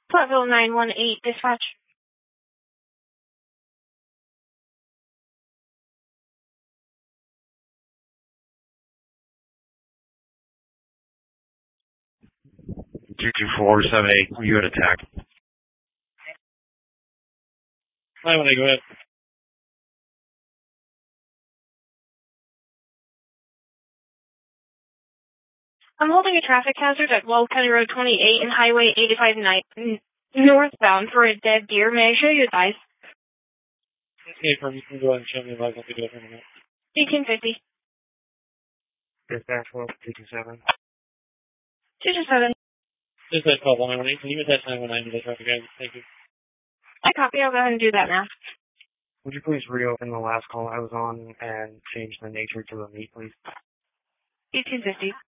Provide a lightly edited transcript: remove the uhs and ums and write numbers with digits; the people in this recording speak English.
Level 918, dispatch. Two 22478, you had attack. 918, go ahead. I'm holding a traffic hazard at Weld County Road 28 and Highway 85 northbound for a dead deer. May I show you his eyes? Okay, you can go ahead and show me the license to go for a minute. 1850. Dispatch 227. 227. Dispatch call 918. Can you attach 919 to the traffic hazard? Thank you. I copy. I'll go ahead and do that now. Would you please reopen the last call I was on and change the nature to a meet, please? 1850.